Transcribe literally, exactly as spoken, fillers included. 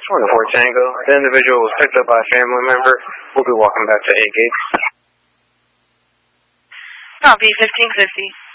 twenty-four Tango. The individual was picked up by a family member. We'll be walking back to eight Gates. Copy, fifteen fifty.